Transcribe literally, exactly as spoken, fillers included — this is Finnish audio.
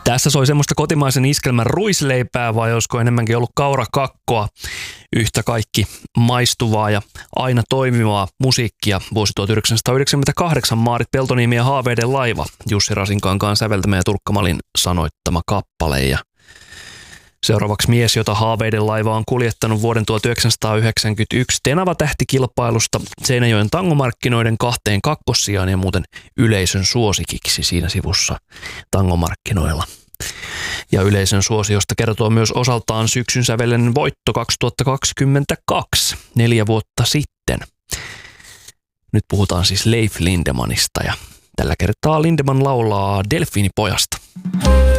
Tässä soi semmoista kotimaisen iskelmän ruisleipää, vai olisiko enemmänkin ollut kaurakakkoa, yhtä kaikki maistuvaa ja aina toimivaa musiikkia. Vuosi tuhatyhdeksänsataayhdeksänkymmentäkahdeksan Maarit Peltoniemi ja Haaveiden laiva, Jussi Rasinkankaan säveltämä ja Turkka Malin sanoittama kappale. Ja seuraavaksi mies, jota Haaveiden laiva on kuljettanut vuoden tuhatyhdeksänsataayhdeksänkymmentäyksi Tenava-tähtikilpailusta Seinäjoen tangomarkkinoiden kahteen kakkossijaan ja muuten yleisön suosikiksi siinä sivussa tangomarkkinoilla. Ja yleisön suosiosta kertoo myös osaltaan syksyn sävellinen voitto kaksituhattakaksikymmentäkaksi, neljä vuotta sitten. Nyt puhutaan siis Leif Lindemanista ja tällä kertaa Lindeman laulaa Delfiinipojasta.